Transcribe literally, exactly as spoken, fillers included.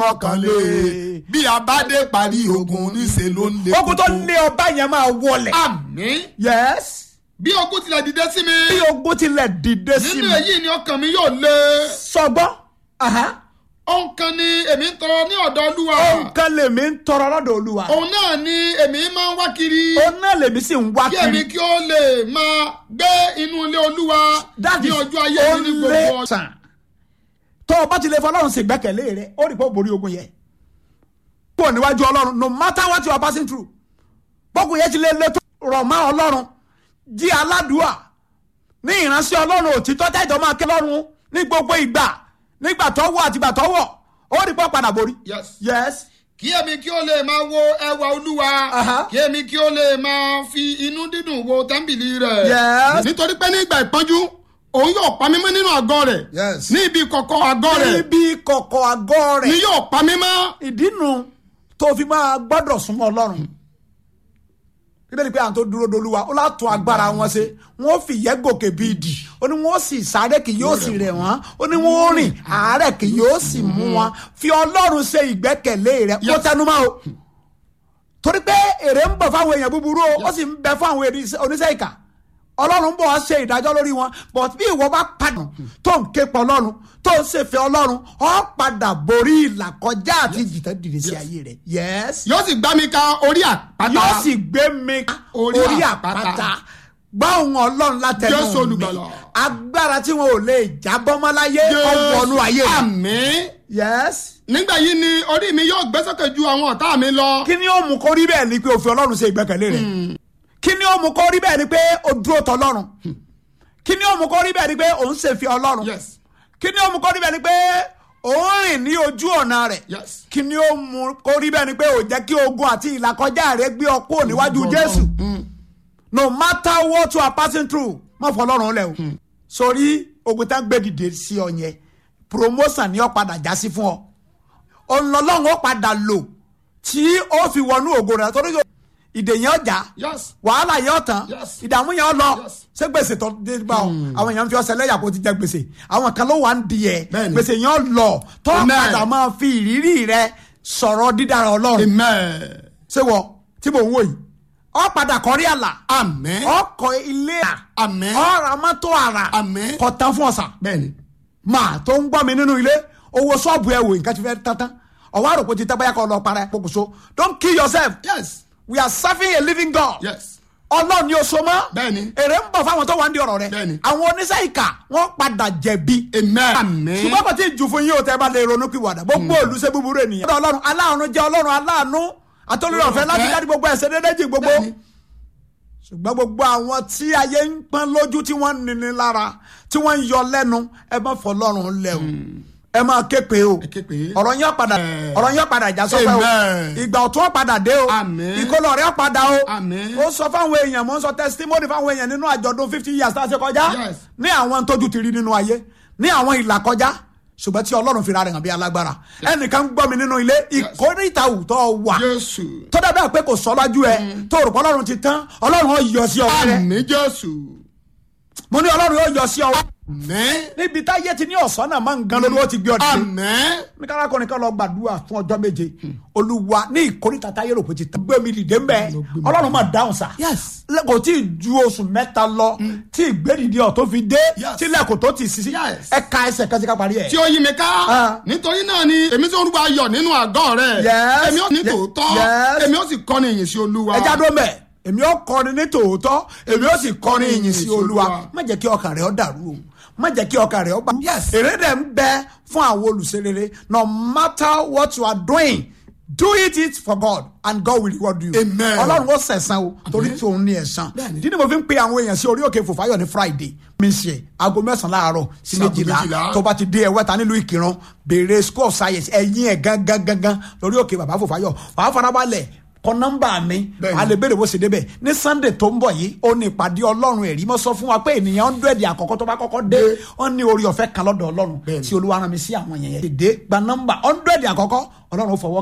mọ́kànlé bí abádé parí ogun níṣẹ́ ló ń lé kókó. ogun tó lé ọba yẹn máa wọlẹ̀. àmín. yes. bí ogun tilẹ̀ dìde sí mi. bí ogun tilẹ̀ dìde sí mi. nínú èyí ni ọkàn mi yóò lé. sọgbọ́n. ohun kan ni èmi ń tọrọ ní ọ̀dọ̀ olúwa. ohun kan lèmi ń tọrọ lọ́dọ̀ olúwa. òun náà ni èmi máa ń wá kiri. òun náà lèmi sì ń wá kiri. kí èmi kí ó lè máa gbé inú ilé olúwa ní ọjọ́ ayé mi ní gbogbo ọ̀sán. tó o bá ti lè fọ ọlọ́run ṣègbẹ́kẹ̀lé rẹ ó rí pé ó borí ogun yẹn. kó o níwájú ọlọ́run no matter what you are passing through. bọ́kùn yẹn ti lè lè tó rọ̀ mọ́ ọlọ́run. jí aládùúà ní ìránṣẹ́ ọlọ́run òtítọ́ tẹ́jọ́ máa kẹ́ lọ́run ní gbogbo ìgbà nígbà tó wọ̀ àti ìgbà tó wọ̀ ó rí pọ́ padà borí. yes. yes. kí èmi kí ó lè máa wo ẹwà olúwa. kí èmi kí ó lè máa fi inú dídùn wo tẹ́ḿpìlì rẹ̀. yes. nítorí pé ní ìgbà ìpọ́njú òun yóò pa mí mọ́ nínú àgọ́ rẹ̀. yes. ní ibi kọ̀kọ̀ àgọ́ rẹ̀. ní ibi kọ̀kọ̀ àgọ́ rẹ̀. ni yóò pa mí mọ́. ìdí nu tó fi máa gbọ́dọ̀ súnmọ́ ọlọ́run. bíbélì pé àwọn tó dúró dolúwa ó látún agbára wọn ṣe wọn fi ìyẹ́ gòkè bí idì ó ní wọn sì sáré kì yóò sì rẹ̀ wọ́n ó ní wọn ó rìn àárẹ̀ kì yóò sì mú wọn fi ọlọ́run ṣe ìgbẹ́kẹ̀lé rẹ̀ kó tẹnumọ́ o torí pé èrè ń bọ̀ fáwọn èèyàn búburú o ó sì ń bẹ fún àwọn oníṣẹ́ ìkà ọlọ́run ń bọ̀ wá ṣe ìdájọ́ lórí wọn but bí ìwọ bá padà tó ń ké pa ọlọ́run tó ń ṣèfẹ́ ọlọ́run ó padà borí ìlàkọjá àti ìjìtẹ́ dìde sí ayé rẹ̀. yes. yóò sì gbá mi ka orí àpáta. yóò sì gbé mi ka orí àpáta gbọ́ ohùn ọlọ́run látẹnu mi agbára tí wọn ò lè jábọ́ mọ́ láyé ọ̀wọ́nú ayé rẹ̀. àmín. yes. nígbà yìí ni orí mi yóò gbé sókè ju àwọn ọ̀tá mi lọ. kí ni ó mú kó rí bẹ́ẹ̀ ni pé òfin ọlọ́run ṣe ìgbẹ́kẹ̀lé rẹ̀. kí ni ó mú kó rí bẹ́ẹ̀ ni pé ó dúró tọ́ ọlọ́run. kí ni ó mú kó rí bẹ́ẹ̀ ni pé òun ṣèfẹ́ ọlọ́run. yes. kí ni ó mú kó rí bẹ́ẹ̀ ni pé òun rìn ní ojú ọ̀nà rẹ̀. yes. kí ni ó mú kó rí bẹ́ẹ̀ ni pé ó jẹ́ kí ogun àti ìlàkọjá rẹ̀ gbé ọ kúrò níwájú Jésù. no matter what you are passing through má fọ ọlọ́run lẹ̀ o. sórí ogun tá ń gbé dìde sí ọ yẹn promotion ni ó padà já sí fún ọ. ọlọ́run ó padà lò tí ó fi wọnú ògo rẹ̀ torí ìdè yẹn ọjà yes. wàhálà yẹn ọ̀tàn yes. ìdààmú yẹn lọ yes. ṣé gbèsè tó dé bá ọ àwọn èèyàn fi ọsẹ lẹ́yà kó ti jẹ gbèsè àwọn kan ló wà ń di ẹ gbèsè yẹn lọ tó padà máa fi ìrírí rẹ sọ̀rọ̀ dídára ọlọ́run. amen. ṣé wọ tí mò ń wò yìí ọ padà kọrí àlà. àmín. ọkọ ilé à. àmín. ọ̀rọ̀ amátó àrà. àmín. kọ̀tàn fún ọ̀sà. bẹ́ẹ̀ni. máa tó ń gbọ́ mi nínú ilé owó ṣọ́ọ̀bù ẹ̀ wò nǹkan ti fẹ́ tán ọwọ́ àròkọ ti tábàyà kọ́ lọ para ẹ̀ pokùnso don't kill yourself. yes. we are serving a living God. yes. ọlọ́run ni o so mọ́. bẹ́ẹ̀ni. èrè ń bọ̀ fáwọn tó wà ń di ọ̀rọ̀ rẹ. bẹ́ẹ̀ni. àwọn oníṣẹ́ ìkà wọ́n padà jẹ̀bi. amen. àmín. ṣùgbọ́n kò tí ì jù fún yín o tẹ́ bá lè ronú kí wàdà gbogbo olùṣe búburú ènìyàn. ọlọ́run aláàánú jẹ́ ọlọ́run aláàánú àtọ́lórí ọ̀fẹ́ láti dárí gbogbo ẹ̀ṣẹ̀ déédéé jì gbogbo. ṣùgbọ́n gbogbo àwọn tí ayé ń pọ́n lójú tí wọ́n ń nini lára tí wọ́n ń yọ lẹ́nu ẹ má fọ ọlọ́run lẹ́ o ẹ máa ké pe o ọ̀rọ̀ yẹn padà ọ̀rọ̀ yẹn padà já sọ́fẹ́ o ìgbà ọ̀tún padà dé o ìkólọ rẹ̀ padà o ó sọ fáwọn èèyàn mo ń sọ testimony fáwọn èèyàn nínú àjọ̀dún fifty years tá a ṣe kọjá ní àwọn tójú ti rí nínú ayé ní àwọn ìlà kọjá ṣùgbọ́n tí ọlọ́run fira rẹ̀ hàn bí alágbára ẹnìkan ń gbọ́ mi nínú ilé ìkórìtà òótọ́ wà tó dábàá pé kò sọ lójú ẹ tó rò pé ọlọ́run ti tán ọlọ́run ó yọ sí ọwọ́ rẹ àmín Jésù mo ní ọlọ́run ó yọ sí ọwọ́ àmín níbi táyé ti ní ọ̀sán náà máa ń gan lórí ó ti gbé ọdún àmín ní kárakọrin kan lọ gbàdúrà fún ọjọ́ méje olúwa ní ìkórìtà táyé rò pé ti tán gbé mi dìde mbẹ ọlọ́run máa dáhùn sá kò tí ì ju oṣù mẹ́ta lọ tí ìgbédìde ọ̀ tó fi dé tílẹ̀kùn tó ti sisi ẹ̀ka ẹsẹ̀ kan ti ká parí ẹ̀. tí ó yí mi ká nítorí náà ni èmi tó ń rúbọ ayọ̀ nínú àgọ́ rẹ̀ èmi ó ní tòótọ́ èmi ó sì kọ́ni ìyìn sí olúwa. ẹ jáde mẹ́ èmi ó kọrin ní tòótọ́ èmi ó sì kọrin ìyìn sí olúwa má jẹ́ kí ọkàn rẹ̀ ó dàrú o má jẹ́ kí ọkàn rẹ̀ ó bá. èrè dẹ̀ ń bẹ fún àwọn olùṣerere no matter what you are doing do it it for God and God will reward you. amen. ọlọ́run ó sẹ̀san o torí tí òun ní ẹ̀san. dídí ni mo fi ń pe àwọn èèyàn sí orí òkè Fòfáyọ̀ ní Friday mi ṣe aago mẹ́sàn-án láàárọ̀ sí méjìlá tó bá ti dé ẹwẹ́ta nílùú Ìkìrun béèrè school of science ẹ̀yìn ẹ̀ gangan gangan lórí òkè bàbá Fòfáyọ̀ wàá farabalẹ̀ kọ nọ́mbà mi a lè béèrè bó ṣe débẹ̀ ní Sunday tó ń bọ̀ yìí ó ní ìpàdé ọlọ́run ẹ̀rí mọ́ sọ fún wa pé ènìyàn hundred àkọ́kọ́ tó bá kọ́kọ́ dé ó ní orí ọ̀fẹ́ kan lọ́dọ̀ ọlọ́run tí olúwa rán mi sí àwọn yẹn yẹn dé gba nọ́mbà hundred àkọ́kọ́ ọlọ́run ó fọwọ́